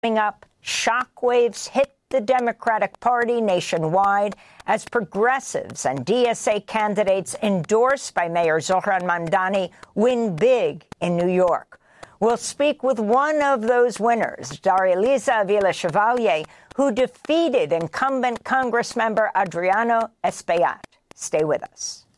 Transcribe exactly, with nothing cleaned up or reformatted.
Coming up, shockwaves hit the Democratic Party nationwide as progressives and D S A candidates endorsed by Mayor Zohran Mamdani win big in New York. We'll speak with one of those winners, Darya-Liza Avila-Chevalier, who defeated incumbent Congressmember Adriano Espaillat. Stay with us.